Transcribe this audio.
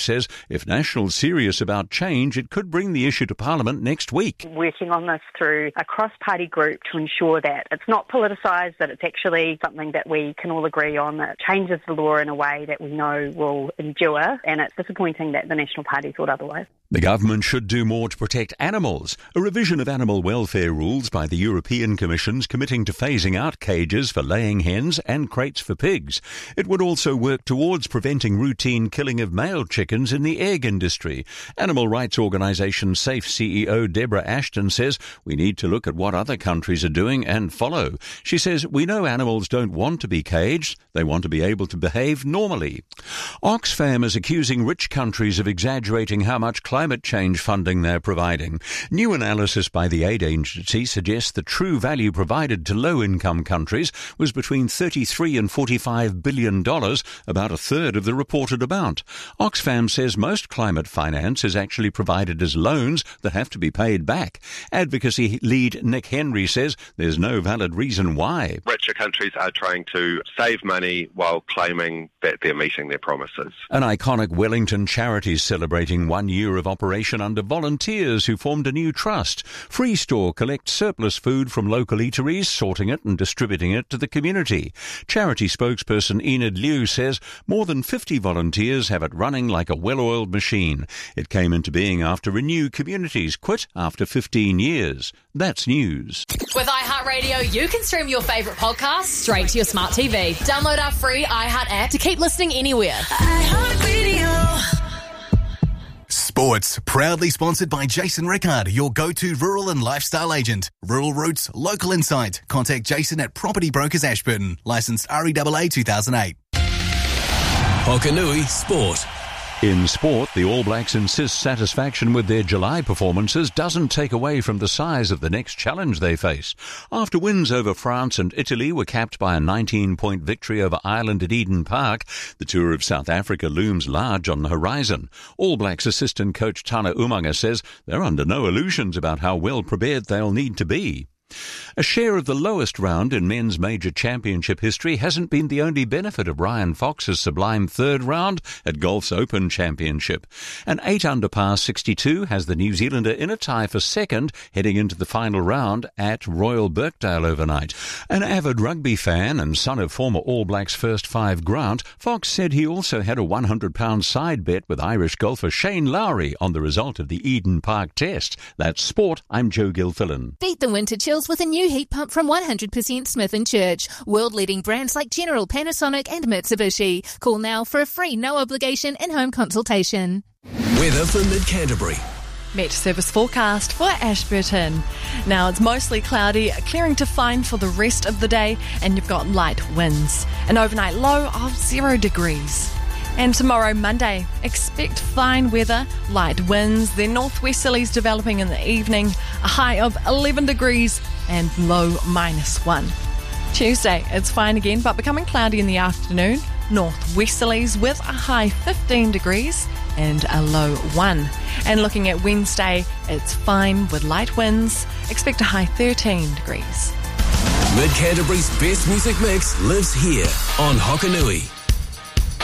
says if National's serious about change, it could bring the issue to Parliament next week. Working on this through a cross-party group to ensure that it's not politicised, that it's actually something that we can all agree on, that changes the law in a way that we know will endure, and it's disappointing that the National Party thought otherwise. The government should do more to protect animals. A revision of animal welfare rules by the European Commission's committing to phasing out cages for laying hens and crates for pigs. It would also work towards preventing routine killing of male chickens in the egg industry. Animal rights organisation SAFE CEO Deborah Ashton says we need to look at what other countries are doing and follow. She says we know animals don't want to be caged. They want to be able to behave normally. Oxfam is accusing rich countries of exaggerating how much climate change funding they're providing. New analysis by the aid agency suggests the true value provided to low-income countries was between $33 and $45 billion, about a third of the reported amount. Oxfam says most climate finance is actually provided as loans that have to be paid back. Advocacy lead Nick Henry says there's no valid reason why. Richer countries are trying to save money while claiming that they're meeting their promises. An iconic Wellington charity is celebrating 1 year of operation under volunteers who formed a new trust. Freestore collects surplus food from local eateries, sorting it and distributing it to the community. Charity spokesperson Enid Liu says more than 50 volunteers have it running like a well-oiled machine. It came into being after Renew Communities quit after 15 years. That's news. With iHeartRadio, you can stream your favourite podcasts straight to your smart TV. Download our free iHeart app to keep listening anywhere. iHeartRadio. Sports, proudly sponsored by Jason Rickard, your go-to rural and lifestyle agent. Rural roots, local insight. Contact Jason at Property Brokers Ashburton. Licensed REAA 2008. Hokanui Sport. In sport, the All Blacks insist satisfaction with their July performances doesn't take away from the size of the next challenge they face. After wins over France and Italy were capped by a 19-point victory over Ireland at Eden Park, the tour of South Africa looms large on the horizon. All Blacks assistant coach Tana Umaga says they're under no illusions about how well prepared they'll need to be. A share of the lowest round in men's major championship history hasn't been the only benefit of Ryan Fox's sublime third round at Golf's Open Championship. An 8-under par 62 has the New Zealander in a tie for second heading into the final round at Royal Birkdale overnight. An avid rugby fan and son of former All Blacks first five Grant, Fox said he also had a £100 side bet with Irish golfer Shane Lowry on the result of the Eden Park Test. That's sport. I'm Joe Gilfillan. Beat the winter chills with a new heat pump from 100% Smith & Church. World-leading brands like General, Panasonic and Mitsubishi. Call now for a free no-obligation in-home consultation. Weather for Mid-Canterbury. Met service forecast for Ashburton. Now it's mostly cloudy, clearing to fine for the rest of the day, and you've got light winds. An overnight low of 0 degrees. And tomorrow, Monday, expect fine weather, light winds, then northwesterlies developing in the evening, a high of 11 degrees and low -1. Tuesday, it's fine again, but becoming cloudy in the afternoon, northwesterlies with a high 15 degrees and a low 1. And looking at Wednesday, it's fine with light winds, expect a high 13 degrees. Mid-Canterbury's best music mix lives here on Hokanui.